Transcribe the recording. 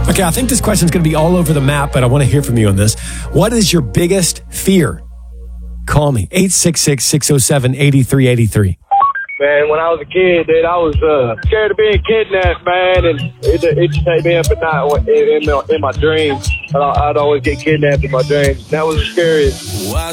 Okay, I think this question is going to be all over the map, but I want to hear from you on this. What is your biggest fear? Call me, 866-607-8383. Man, when I was a kid, dude, I was scared of being kidnapped, man, and it just take me up at night in my dreams. I'd always get kidnapped in my dreams. That was the scariest.